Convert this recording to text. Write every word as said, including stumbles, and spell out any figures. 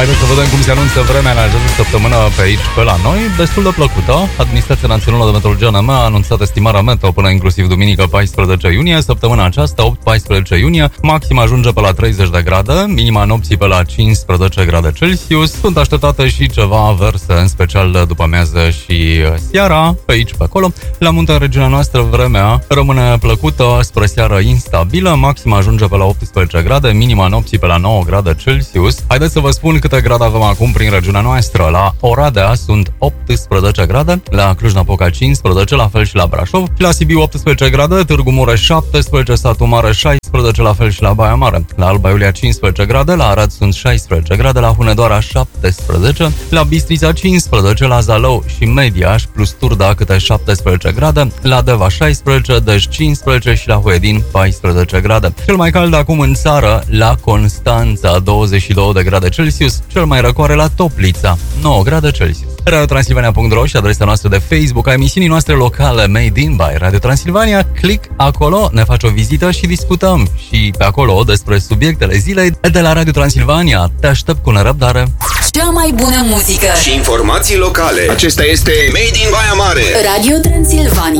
Haideți să vedem cum se anunță vremea în această săptămână pe aici, pe la noi. Destul de plăcută. Administrația Națională de Meteorologie A N M a anunțat estimarea meteo până inclusiv duminică paisprezece iunie. Săptămâna aceasta, opt paisprezece iunie, maxim ajunge pe la treizeci de grade, minima nopții pe la cincisprezece grade Celsius. Sunt așteptate și ceva averse, în special după amiază și seara, pe aici, pe acolo. La munte, în regiunea noastră, vremea rămâne plăcută, spre seară instabilă, maxima ajunge pe la optsprezece grade, minima nopții pe la nouă grade Celsius. Haideți să vă spun câte grade avem acum prin regiunea noastră. La Oradea sunt optsprezece grade, la Cluj-Napoca cincisprezece, la fel și la Brașov, și la Sibiu optsprezece grade, Târgu Mureș șaptesprezece, Satu Mare șaisprezece, la fel și la Baia Mare. La Alba Iulia cincisprezece grade, la Arad sunt șaisprezece grade, la Hunedoara șaptesprezece, la Bistrița cincisprezece, la Zalău și Mediaș plus Turda câte șaptesprezece grade, la Deva șaisprezece, Dej cincisprezece și la Huedin paisprezece grade. Cel mai cald acum în țară, la Constanța douăzeci și două de grade Celsius, cel mai răcoare la Toplița nouă grade Celsius. radio transilvania punct ro și adresa noastră de Facebook a emisiunii noastre locale Made in by Radio Transilvania. Click acolo, ne faci o vizită și discutăm și pe acolo despre subiectele zilei de la Radio Transilvania. Te aștept cu nerăbdare. Cea mai bună muzică și informații locale. Acesta este Made in Baia Mare. Radio Transilvania.